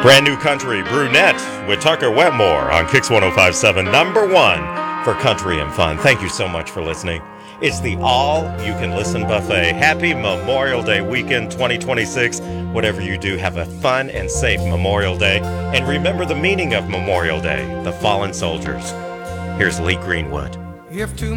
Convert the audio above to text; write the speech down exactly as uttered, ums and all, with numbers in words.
Brand new country, Brunette with Tucker Wetmore on Kicks one oh five point seven, number one for country and fun. Thank you so much for listening. It's the all-you-can-listen buffet. Happy Memorial Day weekend twenty twenty-six. Whatever you do, have a fun and safe Memorial Day. And remember the meaning of Memorial Day, the fallen soldiers. Here's Lee Greenwood. If